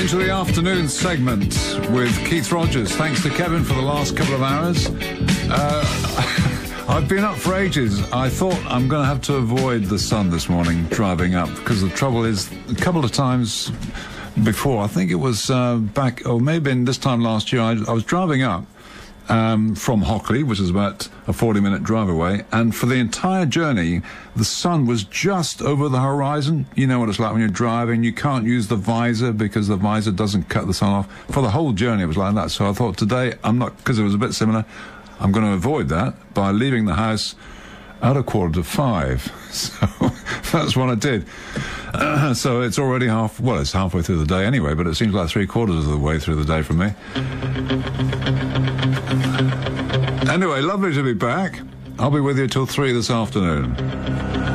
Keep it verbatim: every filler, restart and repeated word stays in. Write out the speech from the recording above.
into the afternoon segment with Keith Rogers. Thanks to Kevin for the last couple of hours. Uh, I've been up for ages. I thought I'm going to have to avoid the sun this morning driving up, because the trouble is, a couple of times before, I think it was uh, back, or maybe in this time last year, I, I was driving up Um, from Hockley, which is about a forty minute drive away, and for the entire journey the sun was just over the horizon. You know what it's like when you're driving, you can't use the visor because the visor doesn't cut the sun off. For the whole journey it was like that. So I thought today, I'm not, because it was a bit similar, I'm going to avoid that by leaving the house at a quarter to five. So that's what I did. Uh, so it's already half, well, it's halfway through the day anyway, but it seems like three quarters of the way through the day for me. Anyway, lovely to be back. I'll be with you till three this afternoon.